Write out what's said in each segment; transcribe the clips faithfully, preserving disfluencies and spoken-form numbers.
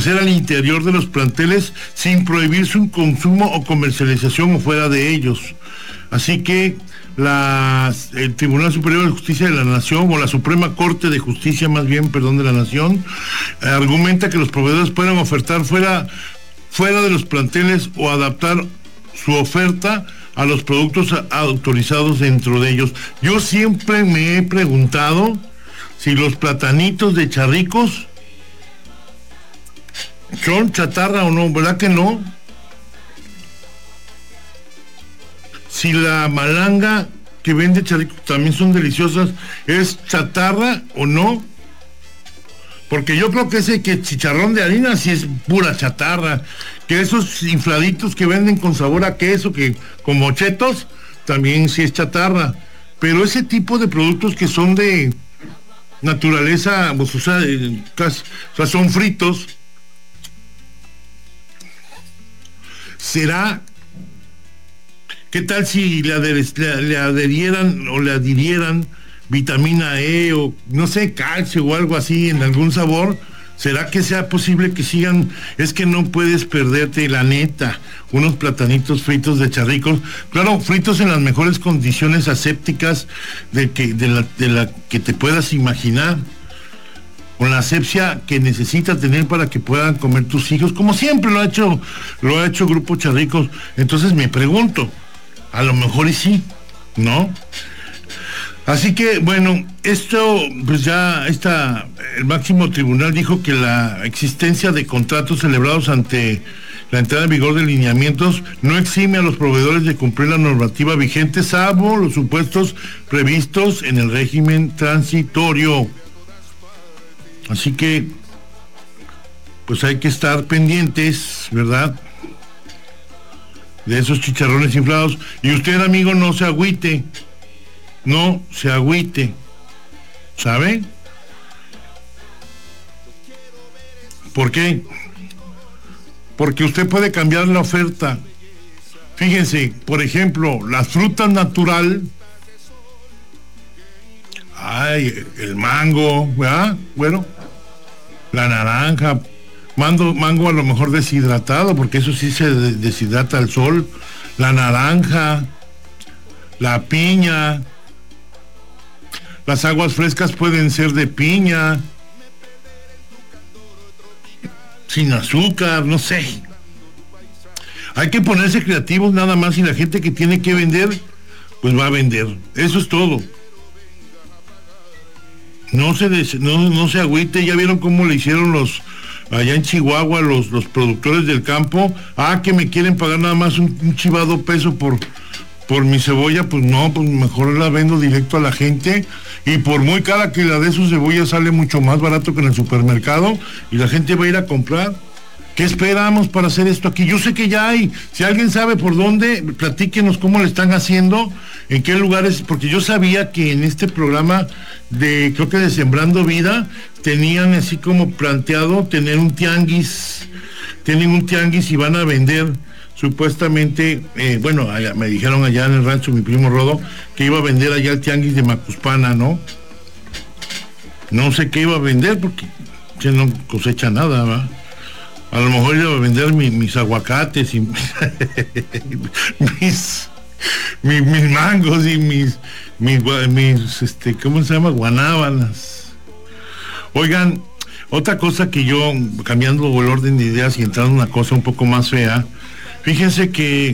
ofrecer al interior de los planteles sin prohibir su consumo o comercialización o fuera de ellos. Así que la, el Tribunal Superior de Justicia de la Nación, o la Suprema Corte de Justicia más bien, perdón, de la Nación, eh, argumenta que los proveedores pueden ofertar fuera, fuera de los planteles o adaptar su oferta a los productos autorizados dentro de ellos. Yo siempre me he preguntado si los platanitos de Charricos son chatarra o no, ¿verdad que no? Si la malanga que vende Charricos también son deliciosas, ¿es chatarra o no? Porque yo creo que ese que chicharrón de harina sí es pura chatarra, que esos infladitos que venden con sabor a queso, que como chetos, también sí es chatarra. Pero ese tipo de productos que son de naturaleza, pues, o sea, casi, o sea, son fritos, ¿será? ¿Qué tal si le, ader, le, le adherieran o le adhirieran vitamina E o no sé, calcio o algo así en algún sabor? ¿Será que sea posible que sigan? Es que no puedes perderte, la neta, unos platanitos fritos de Charricos, claro, fritos en las mejores condiciones asépticas de que de la, de la que te puedas imaginar, con la asepsia que necesitas tener para que puedan comer tus hijos, como siempre lo ha hecho, lo ha hecho Grupo Charricos. Entonces me pregunto, a lo mejor y sí, ¿no? Así que, bueno, esto, pues ya está, el máximo tribunal dijo que la existencia de contratos celebrados ante la entrada en vigor de lineamientos no exime a los proveedores de cumplir la normativa vigente, salvo los supuestos previstos en el régimen transitorio. Así que, pues hay que estar pendientes, ¿verdad?, de esos chicharrones inflados. Y usted, amigo, no se agüite, no se agüite, ¿sabe? ¿Por qué? Porque usted puede cambiar la oferta. Fíjense, por ejemplo, la fruta natural, ay, el mango, ¿verdad? Bueno, la naranja, Mando, mango a lo mejor deshidratado, porque eso sí se deshidrata al sol, la naranja, la piña, las aguas frescas pueden ser de piña, sin azúcar, no sé. Hay que ponerse creativos nada más, y la gente que tiene que vender, pues va a vender. Eso es todo. No se, des, no, no se agüite. Ya vieron cómo le hicieron los allá en Chihuahua, los, los productores del campo. Ah, que me quieren pagar nada más un, un chivado peso por, por mi cebolla. Pues no, pues mejor la vendo directo a la gente, y por muy cara que la de su cebolla sale mucho más barato que en el supermercado, y la gente va a ir a comprar. ¿Qué esperamos para hacer esto aquí? Yo sé que ya hay, si alguien sabe por dónde, platíquenos cómo le están haciendo, en qué lugares, porque yo sabía que en este programa de, creo que de Sembrando Vida, tenían así como planteado tener un tianguis, tienen un tianguis y van a vender supuestamente, eh, bueno, allá, me dijeron allá en el rancho mi primo Rodo, que iba a vender allá el tianguis de Macuspana, ¿no? No sé qué iba a vender, porque ya no cosecha nada, ¿va? A lo mejor iba a vender mi, mis aguacates y mis, mis, mis mangos y mis, mis, mis, este, ¿cómo se llama? Guanábanas. Oigan, otra cosa que yo, cambiando el orden de ideas y entrando en una cosa un poco más fea, fíjense que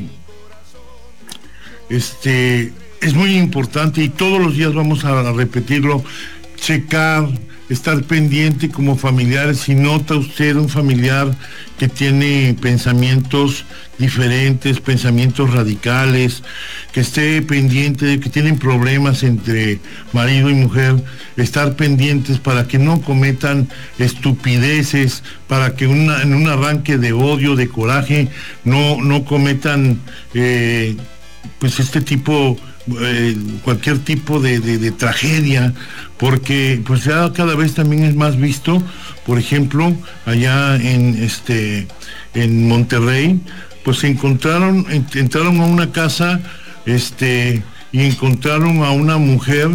este es muy importante, y todos los días vamos a repetirlo, checar, estar pendiente como familiares. Si nota usted un familiar que tiene pensamientos diferentes, pensamientos radicales, que esté pendiente de que tienen problemas entre marido y mujer, estar pendientes para que no cometan estupideces, para que una, en un arranque de odio, de coraje, no, no cometan eh, pues este tipo, eh, cualquier tipo de, de, de tragedia, porque pues ya cada vez también es más visto. Por ejemplo, allá en este en Monterrey, pues se encontraron, entraron a una casa, este, y encontraron a una mujer,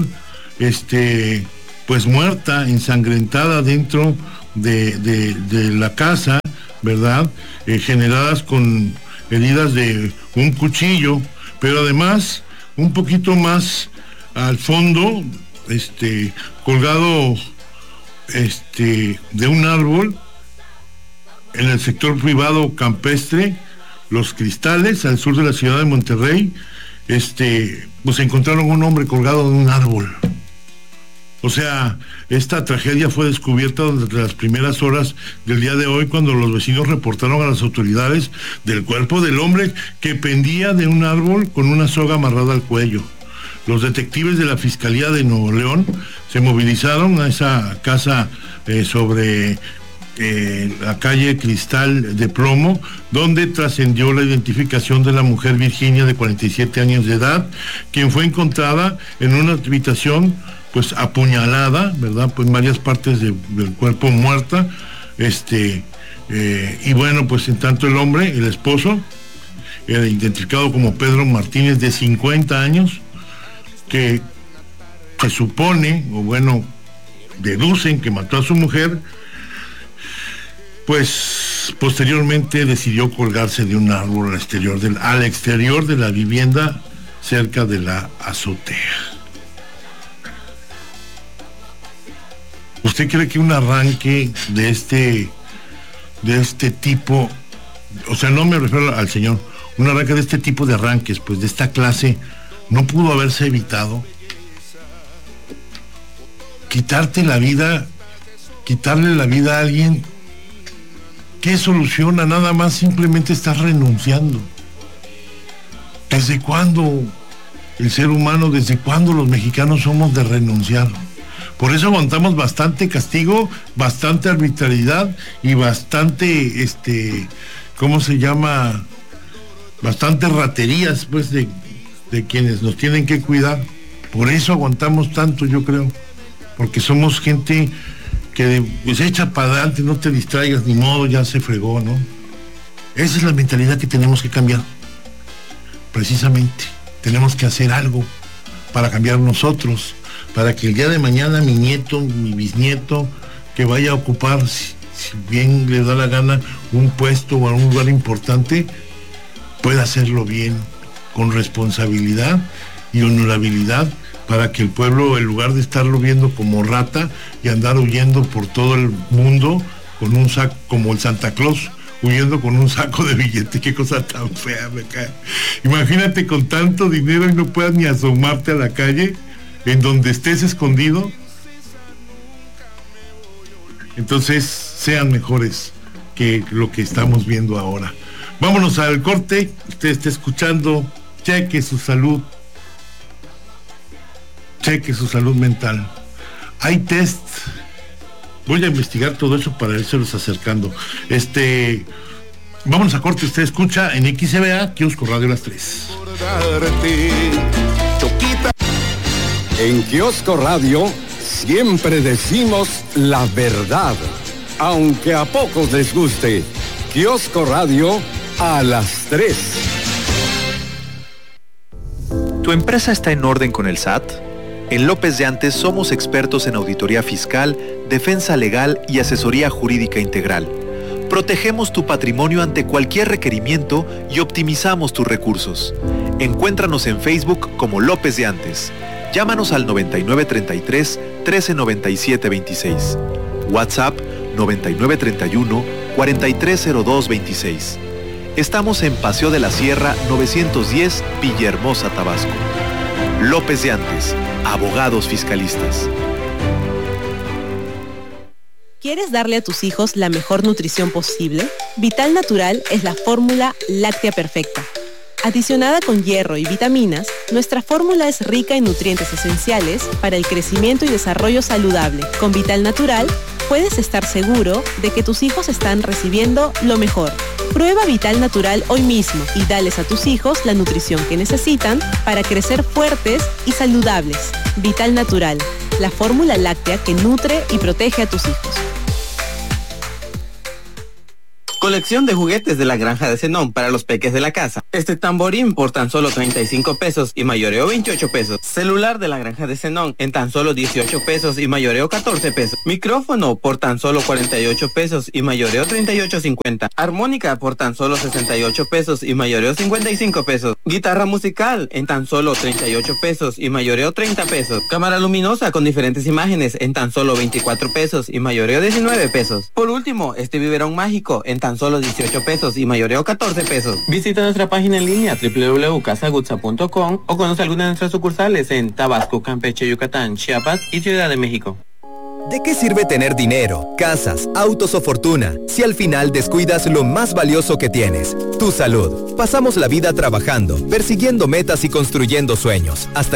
este, pues muerta, ensangrentada dentro de, de, de la casa. ¿verdad? Eh, generadas con heridas de un cuchillo, pero además un poquito más al fondo, este, colgado este, de un árbol, en el sector privado campestre, Los Cristales, al sur de la ciudad de Monterrey, este, pues encontraron un hombre colgado de un árbol. O sea, esta tragedia fue descubierta durante las primeras horas del día de hoy, cuando los vecinos reportaron a las autoridades del cuerpo del hombre que pendía de un árbol con una soga amarrada al cuello. Los detectives de la Fiscalía de Nuevo León se movilizaron a esa casa eh, sobre eh, la calle Cristal de Plomo, donde trascendió la identificación de la mujer Virginia, de cuarenta y siete años de edad, quien fue encontrada en una habitación pues apuñalada, ¿verdad? Pues en varias partes de, del cuerpo, muerta, este, eh, y bueno, pues en tanto el hombre, el esposo, era identificado como Pedro Martínez, de cincuenta años, que se supone, o bueno, deducen que mató a su mujer, pues posteriormente decidió colgarse de un árbol al exterior, del, al exterior de la vivienda, cerca de la azotea. ¿Usted cree que un arranque de este, de este tipo, o sea, no me refiero al señor, un arranque de este tipo de arranques, pues de esta clase, no pudo haberse evitado? Quitarte la vida, quitarle la vida a alguien, ¿qué soluciona? Nada más simplemente estás renunciando. ¿Desde cuándo el ser humano, desde cuándo los mexicanos somos de renunciar? Por eso aguantamos bastante castigo, bastante arbitrariedad y bastante, este, ¿cómo se llama? Bastante raterías, pues, de, de quienes nos tienen que cuidar. Por eso aguantamos tanto, yo creo. Porque somos gente que pues echa para adelante, no te distraigas, ni modo, ya se fregó, ¿no? Esa es la mentalidad que tenemos que cambiar. Precisamente, tenemos que hacer algo para cambiar nosotros, para que el día de mañana mi nieto, mi bisnieto, que vaya a ocupar, si, si bien le da la gana, un puesto o un lugar importante, pueda hacerlo bien, con responsabilidad y honorabilidad, para que el pueblo, en lugar de estarlo viendo como rata y andar huyendo por todo el mundo con un saco, como el Santa Claus, huyendo con un saco de billetes, qué cosa tan fea me cae. Imagínate con tanto dinero y no puedas ni asomarte a la calle, en donde estés escondido. Entonces, sean mejores que lo que estamos viendo ahora. Vámonos al corte. Usted está escuchando, cheque su salud, cheque su salud mental. Hay test. Voy a investigar todo eso para irselos acercando. Este, vámonos a corte. Usted escucha en X C B A, Kiosco Radio Las Tres. En Kiosco Radio siempre decimos la verdad, aunque a pocos les guste. Kiosco Radio a las tres. ¿Tu empresa está en orden con el S A T? En López de Antes somos expertos en auditoría fiscal, defensa legal y asesoría jurídica integral. Protegemos tu patrimonio ante cualquier requerimiento y optimizamos tus recursos. Encuéntranos en Facebook como López de Antes. Llámanos al noventa y nueve treinta y tres, trece noventa y siete veintiséis. WhatsApp noventa y nueve treinta y uno, cuarenta y tres cero dos veintiséis. Estamos en Paseo de la Sierra novecientos diez, Villahermosa, Tabasco. López de Antes, abogados fiscalistas. ¿Quieres darle a tus hijos la mejor nutrición posible? Vital Natural es la fórmula láctea perfecta. Adicionada con hierro y vitaminas, nuestra fórmula es rica en nutrientes esenciales para el crecimiento y desarrollo saludable. Con Vital Natural, puedes estar seguro de que tus hijos están recibiendo lo mejor. Prueba Vital Natural hoy mismo y dales a tus hijos la nutrición que necesitan para crecer fuertes y saludables. Vital Natural, la fórmula láctea que nutre y protege a tus hijos. Colección de juguetes de la granja de Zenón para los peques de la casa. Este tamborín por tan solo treinta y cinco pesos y mayoreo veintiocho pesos. Celular de la granja de Zenón en tan solo dieciocho pesos y mayoreo catorce pesos. Micrófono por tan solo cuarenta y ocho pesos y mayoreo treinta y ocho cincuenta. Armónica por tan solo sesenta y ocho pesos y mayoreo cincuenta y cinco pesos. Guitarra musical en tan solo treinta y ocho pesos y mayoreo treinta pesos. Cámara luminosa con diferentes imágenes en tan solo veinticuatro pesos y mayoreo diecinueve pesos. Por último, este biberón mágico en tan solo dieciocho pesos y mayoreo catorce pesos. Visita nuestra página en línea doble u doble u doble u punto casa gutsa punto com o conoce alguna de nuestras sucursales en Tabasco, Campeche, Yucatán, Chiapas y Ciudad de México. ¿De qué sirve tener dinero, casas, autos o fortuna si al final descuidas lo más valioso que tienes, tu salud? Pasamos la vida trabajando, persiguiendo metas y construyendo sueños, hasta